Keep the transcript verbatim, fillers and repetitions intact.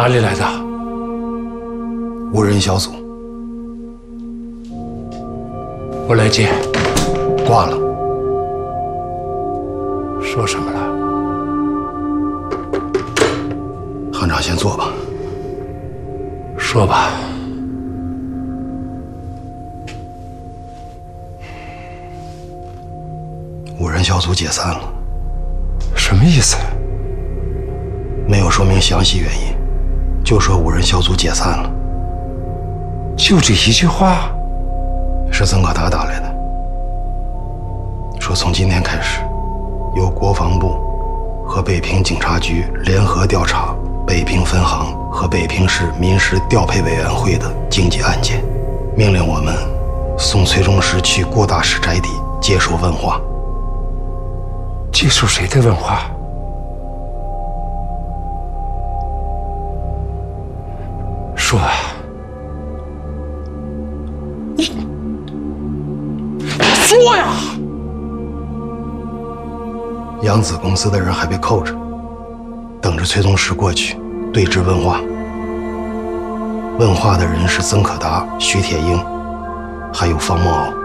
哪里来的？ 无人小组。 我来接。 挂了。 说什么了？ 行长先坐吧。 说吧。 五人小组解散了。 什么意思？ 没有说明详细原因，就说五人小组解散了。 就这一句话？ 是曾可达打来的，说从今天开始，由国防部和北平警察局联合调查北平分行和北平市民事调配委员会的经济案件，命令我们送崔中实去郭大师宅邸接受问话。 接受谁的问话？说啊！你说呀！ 扬子公司的人还被扣着，等着崔宗实过去对质问话。问话的人是曾可达、徐铁英，还有方梦敖。